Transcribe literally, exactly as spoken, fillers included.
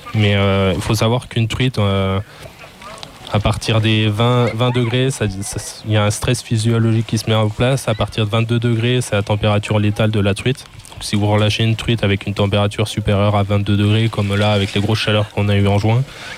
Mais euh, il faut savoir qu'une truite, euh, à partir des vingt, vingt degrés, il y a un stress physiologique qui se met en place. À partir de vingt-deux degrés, c'est la température létale de la truite. Donc, si vous relâchez une truite avec une température supérieure à vingt-deux degrés, comme là avec les grosses chaleurs qu'on a eues en juin,